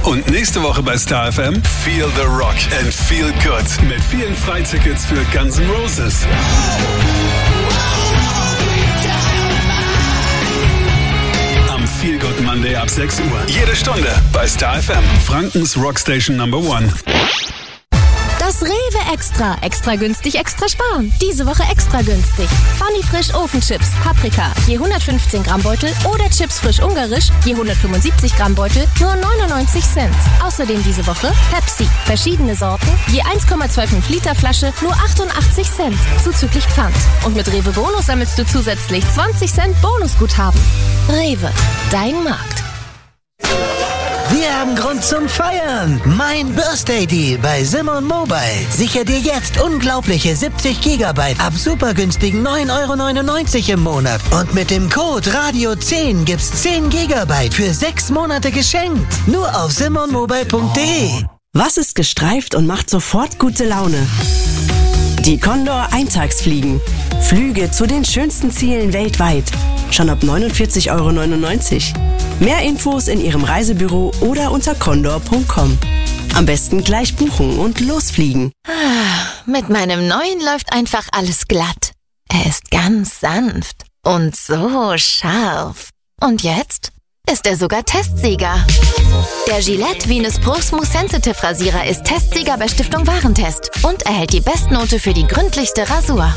Und nächste Woche bei Star FM Feel the Rock and Feel Good mit vielen Freitickets für Guns N' Roses. Am Feel Good Monday ab 6 Uhr. Jede Stunde bei Star FM, Frankens Rockstation Number 1. Das Rewe Extra. Extra günstig, extra sparen. Diese Woche extra günstig. Funny Frisch Ofenchips, Paprika, je 115 Gramm Beutel oder Chips frisch ungarisch, je 175 Gramm Beutel, nur 99 Cent. Außerdem diese Woche Pepsi, verschiedene Sorten, je 1,25 Liter Flasche, nur 88 Cent, zuzüglich Pfand. Und mit Rewe Bonus sammelst du zusätzlich 20 Cent Bonusguthaben. Rewe, dein Markt. Wir haben Grund zum Feiern. Mein Birthday Deal bei Simon Mobile. Sicher dir jetzt unglaubliche 70 GB ab super günstigen 9,99 € im Monat. Und mit dem Code Radio10 gibt's 10 GB für 6 Monate geschenkt. Nur auf simonmobile.de. Was ist gestreift und macht sofort gute Laune? Die Condor Eintagsfliegen. Flüge zu den schönsten Zielen weltweit. Schon ab 49,99 €. Mehr Infos in Ihrem Reisebüro oder unter condor.com. Am besten gleich buchen und losfliegen. Mit meinem neuen läuft einfach alles glatt. Er ist ganz sanft und so scharf. Und jetzt ist er sogar Testsieger. Der Gillette Venus Pro Smooth Sensitive Rasierer ist Testsieger bei Stiftung Warentest und erhält die Bestnote für die gründlichste Rasur.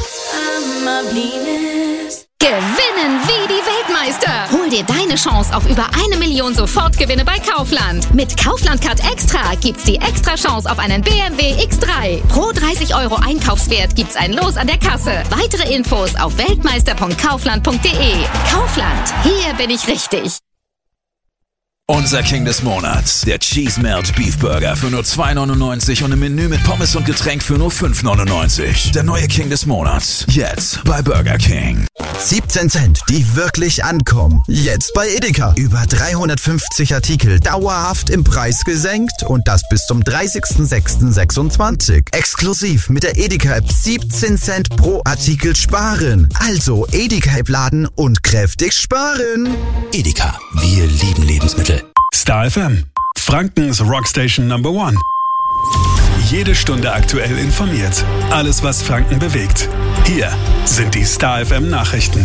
Gewinnen wie die Weltmeister! Hol dir deine Chance auf über 1 Million Sofortgewinne bei Kaufland. Mit Kaufland Card Extra gibt's die extra Chance auf einen BMW X3. Pro 30 € Einkaufswert gibt's ein Los an der Kasse. Weitere Infos auf weltmeister.kaufland.de. Kaufland, hier bin ich richtig. Unser King des Monats, der Cheese Melt Beef Burger für nur 2,99 € und ein Menü mit Pommes und Getränk für nur 5,99 €. Der neue King des Monats, jetzt bei Burger King. 17 Cent, die wirklich ankommen. Jetzt bei Edeka. Über 350 Artikel dauerhaft im Preis gesenkt und das bis zum 30.06.26. Exklusiv mit der Edeka-App 17 Cent pro Artikel sparen. Also Edeka-App laden und kräftig sparen. Edeka, wir lieben Lebensmittel. Star FM, Frankens Rockstation Number 1. Jede Stunde aktuell informiert. Alles, was Franken bewegt. Hier sind die Star FM Nachrichten.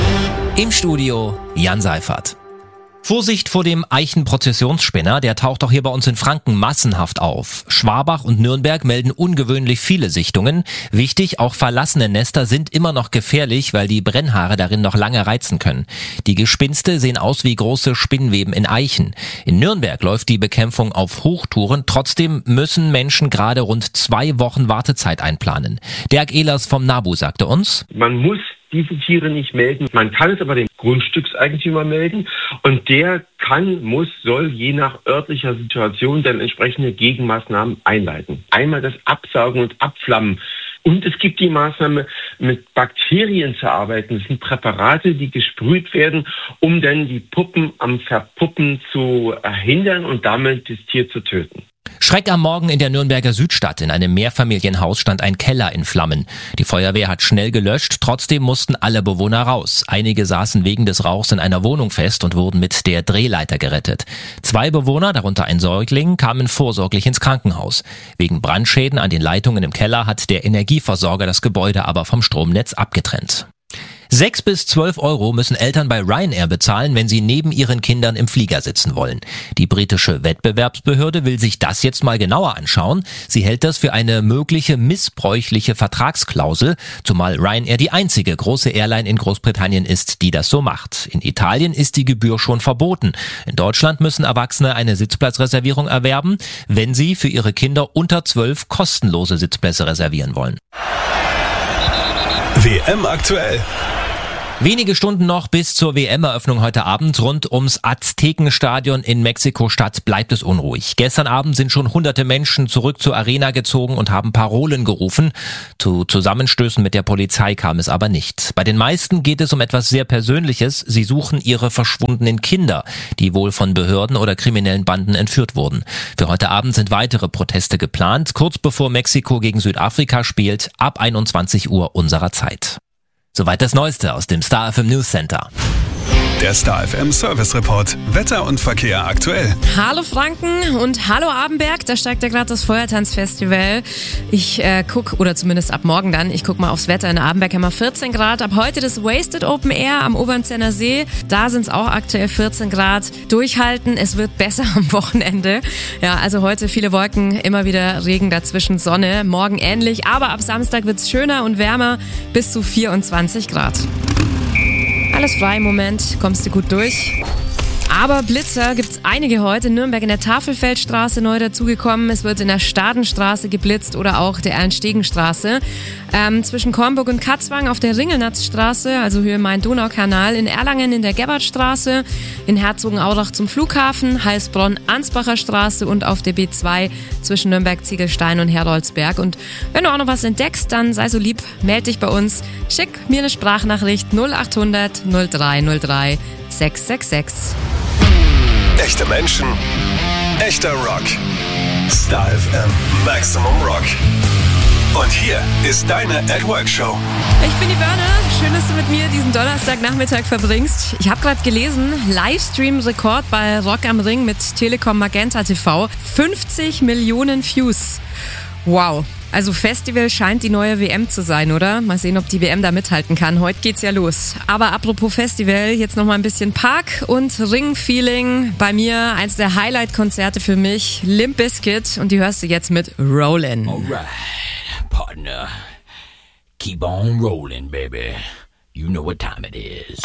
Im Studio Jan Seifert. Vorsicht vor dem Eichenprozessionsspinner, der taucht auch hier bei uns in Franken massenhaft auf. Schwabach und Nürnberg melden ungewöhnlich viele Sichtungen. Wichtig, auch verlassene Nester sind immer noch gefährlich, weil die Brennhaare darin noch lange reizen können. Die Gespinste sehen aus wie große Spinnweben in Eichen. In Nürnberg läuft die Bekämpfung auf Hochtouren. Trotzdem müssen Menschen gerade rund 2 Wochen Wartezeit einplanen. Dirk Ehlers vom NABU sagte uns: Man muss diese Tiere nicht melden. Man kann es aber dem Grundstückseigentümer melden und der soll je nach örtlicher Situation dann entsprechende Gegenmaßnahmen einleiten. Einmal das Absaugen und Abflammen. Und es gibt die Maßnahme, mit Bakterien zu arbeiten. Das sind Präparate, die gesprüht werden, um dann die Puppen am Verpuppen zu hindern und damit das Tier zu töten. Schreck am Morgen in der Nürnberger Südstadt. In einem Mehrfamilienhaus stand ein Keller in Flammen. Die Feuerwehr hat schnell gelöscht, trotzdem mussten alle Bewohner raus. Einige saßen wegen des Rauchs in einer Wohnung fest und wurden mit der Drehleiter gerettet. 2 Bewohner, darunter ein Säugling, kamen vorsorglich ins Krankenhaus. Wegen Brandschäden an den Leitungen im Keller hat der Energieversorger das Gebäude aber vom Stromnetz abgetrennt. 6 bis 12 € müssen Eltern bei Ryanair bezahlen, wenn sie neben ihren Kindern im Flieger sitzen wollen. Die britische Wettbewerbsbehörde will sich das jetzt mal genauer anschauen. Sie hält das für eine mögliche missbräuchliche Vertragsklausel, zumal Ryanair die einzige große Airline in Großbritannien ist, die das so macht. In Italien ist die Gebühr schon verboten. In Deutschland müssen Erwachsene eine Sitzplatzreservierung erwerben, wenn sie für ihre Kinder unter 12 kostenlose Sitzplätze reservieren wollen. WM aktuell. Wenige Stunden noch bis zur WM-Eröffnung heute Abend. Rund ums Aztekenstadion in Mexiko-Stadt bleibt es unruhig. Gestern Abend sind schon hunderte Menschen zurück zur Arena gezogen und haben Parolen gerufen. Zu Zusammenstößen mit der Polizei kam es aber nicht. Bei den meisten geht es um etwas sehr Persönliches. Sie suchen ihre verschwundenen Kinder, die wohl von Behörden oder kriminellen Banden entführt wurden. Für heute Abend sind weitere Proteste geplant, kurz bevor Mexiko gegen Südafrika spielt, ab 21 Uhr unserer Zeit. Soweit das Neueste aus dem Star FM News Center. Der Star FM Service Report. Wetter und Verkehr aktuell. Hallo Franken und hallo Abenberg. Da steigt ja gerade das Feuertanzfestival. Ich gucke, oder zumindest ab morgen dann, ich gucke mal aufs Wetter. In Abenberg haben wir 14 Grad. Ab heute das Wasted Open Air am Obernzenner See. Da sind es auch aktuell 14 Grad. Durchhalten, es wird besser am Wochenende. Ja, also heute viele Wolken, immer wieder Regen dazwischen, Sonne. Morgen ähnlich, aber ab Samstag wird es schöner und wärmer, bis zu 24 Grad. Alles frei im Moment, kommst du gut durch. Aber Blitzer gibt's einige heute. In Nürnberg in der Tafelfeldstraße neu dazugekommen. Es wird in der Stadenstraße geblitzt oder auch der Ernst-Stegen-Straße. Zwischen Kornburg und Katzwang auf der Ringelnatzstraße, also Höhe Main-Donau-Kanal. In Erlangen in der Gerbertstraße. In Herzogenaurach zum Flughafen. Heilsbronn-Ansbacher Straße und auf der B2 zwischen Nürnberg-Ziegelstein und Heroldsberg. Und wenn du auch noch was entdeckst, dann sei so lieb, meld dich bei uns. Schick mir eine Sprachnachricht 0800 0303 666. Echte Menschen, echter Rock. Star FM Maximum Rock. Und hier ist deine @Work-Show. Ich bin die Börne. Schön, dass du mit mir diesen Donnerstagnachmittag verbringst. Ich habe gerade gelesen, Livestream-Rekord bei Rock am Ring mit Telekom Magenta TV. 50 Millionen Views. Wow. Also Festival scheint die neue WM zu sein, oder? Mal sehen, ob die WM da mithalten kann. Heute geht's ja los. Aber apropos Festival, jetzt noch mal ein bisschen Park- und Ring-Feeling. Bei mir eins der Highlight-Konzerte für mich, Limp Bizkit. Und die hörst du jetzt mit Rollin'. Alright, partner. Keep on rolling, baby. You know what time it is.